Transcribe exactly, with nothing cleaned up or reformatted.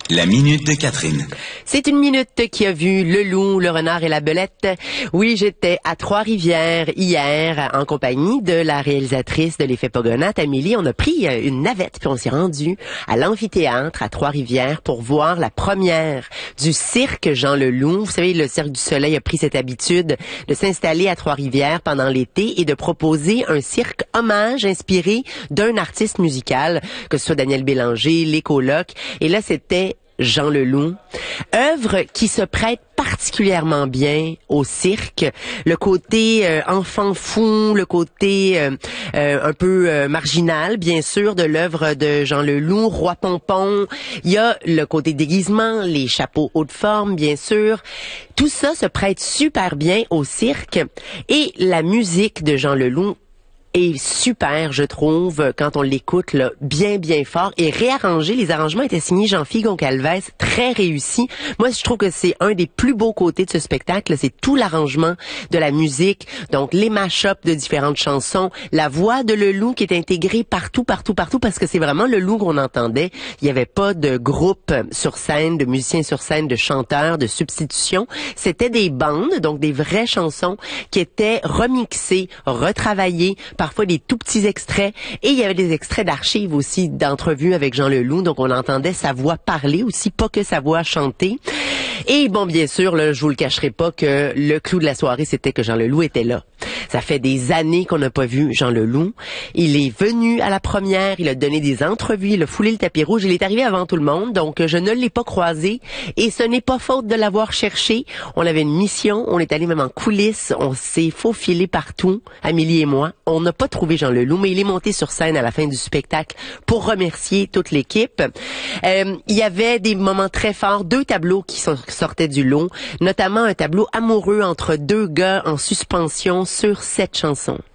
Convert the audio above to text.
La minute de Catherine. C'est une minute qui a vu le loup, le renard et la belette. Oui, j'étais à Trois-Rivières hier en compagnie de la réalisatrice de l'Effet Pogonat, Amélie. On a pris une navette puis on s'est rendu à l'amphithéâtre à Trois-Rivières pour voir la première du cirque Jean Leloup. Vous savez, le Cirque du Soleil a pris cette habitude de s'installer à Trois-Rivières pendant l'été et de proposer un cirque hommage inspiré d'un artiste musical, que ce soit Daniel Bélanger, les Colocs. Et là, c'était Jean Leloup, œuvre qui se prête particulièrement bien au cirque. Le côté euh, enfant fou, le côté euh, euh, un peu euh, marginal, bien sûr, de l'œuvre de Jean Leloup, Roi Pompon. Il y a le côté déguisement, les chapeaux haute forme, bien sûr. Tout ça se prête super bien au cirque. Et la musique de Jean Leloup est super, je trouve, quand on l'écoute là, bien, bien fort et réarrangé. Les arrangements étaient signés Jean-Philippe Goncalves, très réussi. Moi, je trouve que c'est un des plus beaux côtés de ce spectacle, c'est tout l'arrangement de la musique, donc les mash-ups de différentes chansons, la voix de Leloup qui est intégrée partout, partout, partout, parce que c'est vraiment Leloup qu'on entendait. Il n'y avait pas de groupe sur scène, de musiciens sur scène, de chanteurs, de substitution. C'était des bandes, donc des vraies chansons qui étaient remixées, retravaillées, parfois des tout petits extraits, et il y avait des extraits d'archives aussi, d'entrevues avec Jean Leloup, donc on entendait sa voix parler aussi, pas que sa voix chanter. Et bon, bien sûr, là, je vous le cacherai pas que le clou de la soirée, c'était que Jean Leloup était là. Ça fait des années qu'on n'a pas vu Jean Leloup. Il est venu à la première, il a donné des entrevues, il a foulé le tapis rouge, il est arrivé avant tout le monde, donc je ne l'ai pas croisé, et ce n'est pas faute de l'avoir cherché. On avait une mission, on est allé même en coulisses, on s'est faufilé partout, Amélie et moi. On n'a pas trouvé Jean Leloup, mais il est monté sur scène à la fin du spectacle pour remercier toute l'équipe. Euh, il y avait des moments très forts, deux tableaux qui sortaient du lot, notamment un tableau amoureux entre deux gars en suspension sur cette chanson.